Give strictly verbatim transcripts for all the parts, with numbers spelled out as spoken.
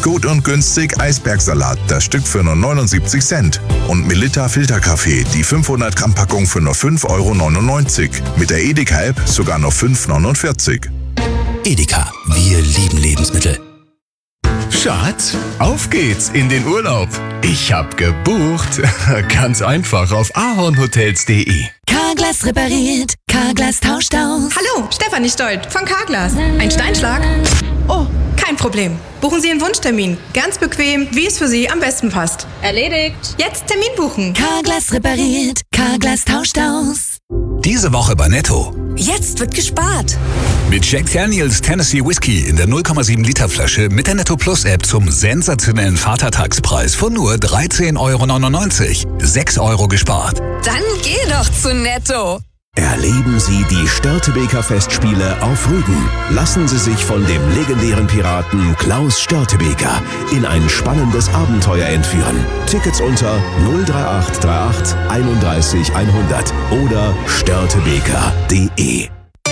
Gut und günstig Eisbergsalat, das Stück für nur neunundsiebzig Cent. Und Melitta Filterkaffee, die fünfhundert Gramm Packung für nur fünf Euro neunundneunzig. Mit der Edeka-App sogar nur fünf Euro neunundvierzig. Edeka, wir lieben Lebensmittel. Schatz, auf geht's in den Urlaub. Ich hab gebucht. Ganz einfach auf ahornhotels punkt de. Carglass repariert, Carglass tauscht aus. Hallo, Stefanie Stolt von Carglass. Ein Steinschlag? Oh, kein Problem. Buchen Sie Ihren Wunschtermin. Ganz bequem, wie es für Sie am besten passt. Erledigt. Jetzt Termin buchen. Carglass repariert, Carglass tauscht aus. Diese Woche bei Netto. Jetzt wird gespart. Mit Jack Daniels Tennessee Whiskey in der null Komma sieben Liter Flasche mit der Netto Plus App zum sensationellen Vatertagspreis von nur dreizehn Euro neunundneunzig. sechs Euro gespart. Dann geh doch zu Netto. Erleben Sie die Störtebeker Festspiele auf Rügen. Lassen Sie sich von dem legendären Piraten Klaus Störtebeker in ein spannendes Abenteuer entführen. Tickets unter null drei acht drei acht einunddreißig hundert oder störtebeker punkt de.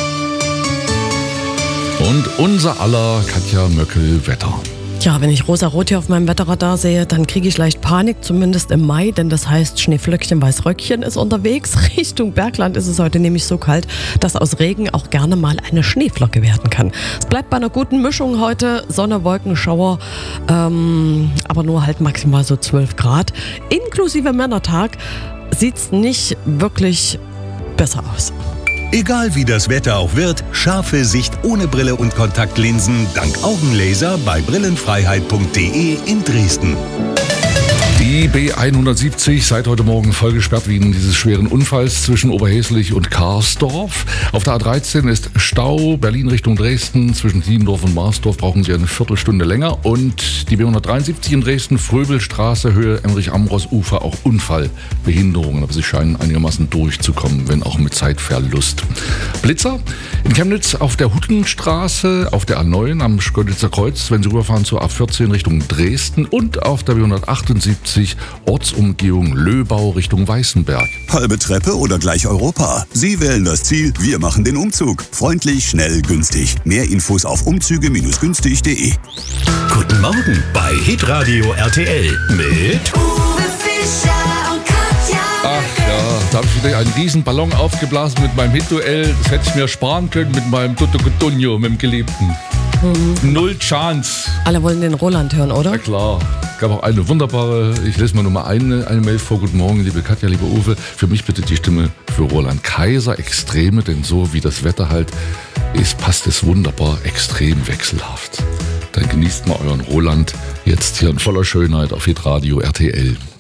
Und unser aller Katja Möckel-Wetter. Ja, wenn ich rosa-rot hier auf meinem Wetterradar sehe, dann kriege ich leicht Panik, zumindest im Mai, denn das heißt, Schneeflöckchen, Weißröckchen ist unterwegs. Richtung Bergland ist es heute nämlich so kalt, dass aus Regen auch gerne mal eine Schneeflocke werden kann. Es bleibt bei einer guten Mischung heute, Sonne, Wolken, Schauer, ähm, aber nur halt maximal so zwölf Grad. Inklusive Männertag sieht es nicht wirklich besser aus. Egal wie das Wetter auch wird, scharfe Sicht ohne Brille und Kontaktlinsen dank Augenlaser bei brillenfreiheit punkt de in Dresden. Die B hundertsiebzig seit heute Morgen voll gesperrt wegen dieses schweren Unfalls zwischen Oberheslich und Karsdorf. Auf der A dreizehn ist Stau, Berlin Richtung Dresden. Zwischen Siedendorf und Marsdorf brauchen Sie eine Viertelstunde länger. Und die B hundertdreiundsiebzig in Dresden, Fröbelstraße, Höhe Emmerich-Ambros-Ufer, auch Unfallbehinderungen. Aber sie scheinen einigermaßen durchzukommen, wenn auch mit Zeitverlust. Blitzer in Chemnitz auf der Huttenstraße, auf der A neun am Schkeuditzer Kreuz, wenn Sie rüberfahren zur A vierzehn Richtung Dresden und auf der B hundertachtundsiebzig Ortsumgehung Löbau Richtung Weißenberg. Halbe Treppe oder gleich Europa? Sie wählen das Ziel, wir machen den Umzug. Freundlich, schnell, günstig. Mehr Infos auf umzüge günstig punkt de. Guten Morgen bei Hitradio R T L mit Uwe Fischer und Katja. Ach ja, da habe ich wieder einen riesen Ballon aufgeblasen mit meinem Hit-Duell. Das hätte ich mir sparen können mit meinem Toto Cotugno, mit dem Geliebten. Mhm. Null Chance. Alle wollen den Roland hören, oder? Na klar. Es gab auch eine wunderbare, ich lese mal nur mal eine, eine Mail vor. Guten Morgen, liebe Katja, lieber Uwe. Für mich bitte die Stimme für Roland Kaiser, Extreme, denn so wie das Wetter halt ist, passt es wunderbar, extrem wechselhaft. Dann genießt mal euren Roland jetzt hier in voller Schönheit auf Hitradio R T L.